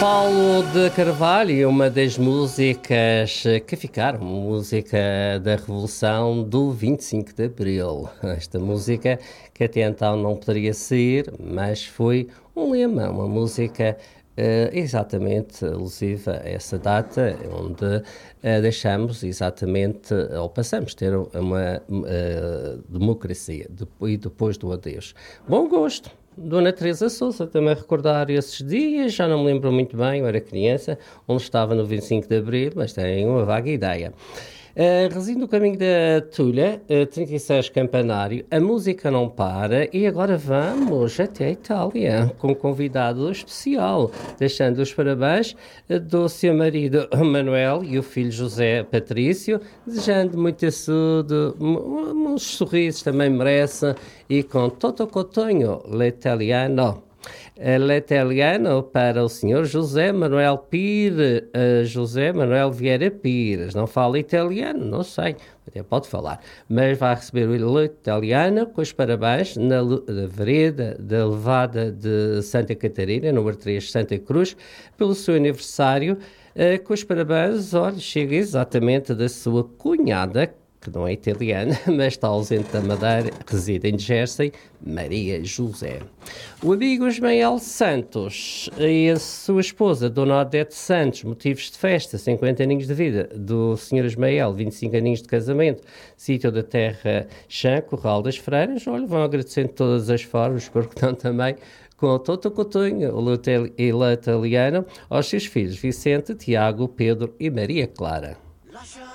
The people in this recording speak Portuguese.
Paulo de Carvalho, uma das músicas que ficaram, música da Revolução do 25 de Abril. Esta música que até então não poderia ser, mas foi um lema, uma música exatamente alusiva a essa data, onde deixamos exatamente, ou passamos a ter uma democracia, e depois do adeus. Bom gosto! Dona Teresa Sousa, também recordar esses dias, já não me lembro muito bem, eu era criança, onde estava no 25 de Abril, mas tenho uma vaga ideia. Resido no caminho da Tulha, 36 Campanário, a música não para e agora vamos até a Itália com um convidado especial, deixando os parabéns do seu marido Manuel e o filho José Patrício, desejando muita saúde, uns sorrisos também merece e com Toto Cotonho, l'italiano. L'italiano para o senhor José Manuel Pires, José Manuel Vieira Pires. Não fala italiano, não sei, até pode falar, mas vai receber o italiano com os parabéns na vereda da Levada de Santa Catarina, número 3, Santa Cruz, pelo seu aniversário, com os parabéns, olha, chega exatamente da sua cunhada, que não é italiana, mas está ausente da Madeira, reside em Jersey, Maria José. O amigo Ismael Santos e a sua esposa, Dona Odete Santos, motivos de festa, 50 aninhos de vida, do Sr. Ismael, 25 aninhos de casamento, sítio da Terra Chã, Corral das Freiras, olha, vão agradecendo de todas as formas, porque não também com o Toto Cotunho, o italiano, aos seus filhos Vicente, Tiago, Pedro e Maria Clara.